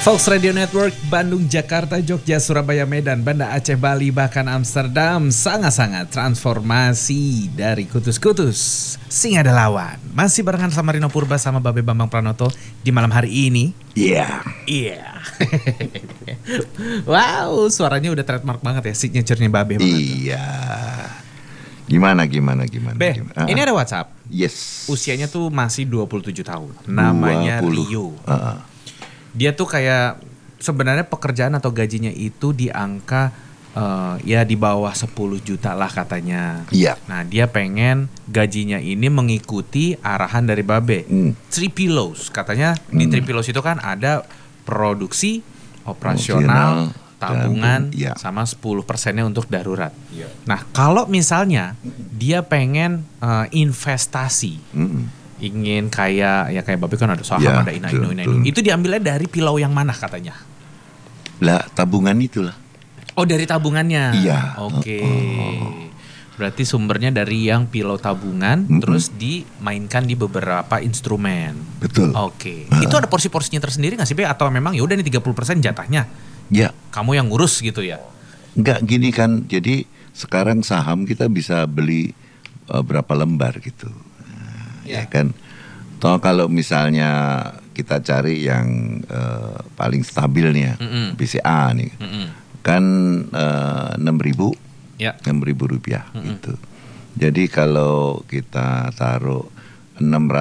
Fox Radio Network, Bandung, Jakarta, Jogja, Surabaya, Medan, Banda Aceh, Bali, bahkan Amsterdam. Sangat-sangat transformasi dari kutus-kutus Singa ada lawan. Masih barengan sama Rino Purba sama Babe Bambang Pranoto di malam hari ini. Iya. Iya. Wow, suaranya udah trademark banget ya, signature-nya Babe banget. Iya. Gimana? Be, ini ada WhatsApp. Yes. Usianya tuh masih 27 tahun. Namanya 20. Rio. Dia tuh kayak sebenarnya pekerjaan atau gajinya itu di angka ya di bawah 10 juta lah katanya. Iya. Nah, dia pengen gajinya ini mengikuti arahan dari Babe. Three Pillows katanya. Di Three Pillows itu kan ada produksi, operasional, tabungan, iya. sama 10%-nya untuk darurat. Iya. Nah, kalau misalnya dia pengen investasi, ingin kayak Babe kan ada saham, Ya, ada ini. betul. Itu diambilnya dari pilau yang mana katanya? Lah, tabungan itulah. Oh, dari tabungannya. Iya. Oke. Berarti sumbernya dari yang pilau tabungan, terus dimainkan di beberapa instrumen. Betul. Oke. Itu ada porsi-porsinya tersendiri nggak sih, Be? Atau memang ya udah nih 30% jatahnya? Ya, Kamu yang ngurus gitu ya? enggak gini kan. Jadi sekarang saham kita bisa beli berapa lembar gitu. Ya kan. Toh kalau misalnya kita cari yang paling stabil nih ya, BCA nih. Kan 6.000 Ya. Rp6.000 gitu. Jadi kalau kita taruh 600